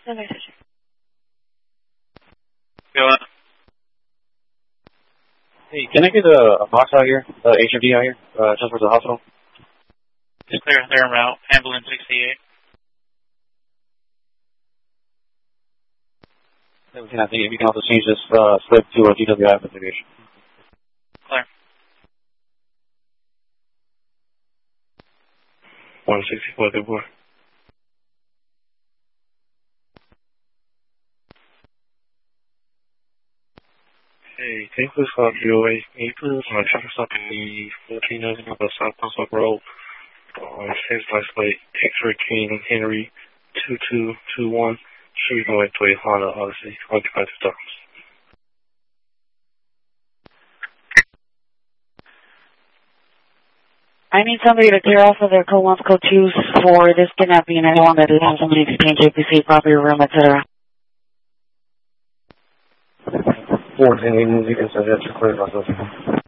No message. Go on. Hey, can I get a box out here? HMD out here? Just for the hospital? It's clear. They're en route. Ambulance 68. I think if you can also change this slip to a DWI investigation. Clear. 164, good boy. Hey, can you please call DOA? Can you please check us up in the 1400 number South Brunswick Road? Says license plate X-Ray King Henry 2221. Should be going to a Honda Odyssey. Occupied the docks. I need somebody to clear off of their code 1s, code 2s for this kidnapping, and I don't want to have somebody exchange APC, property room, etc. 14, you can suggest a clear process.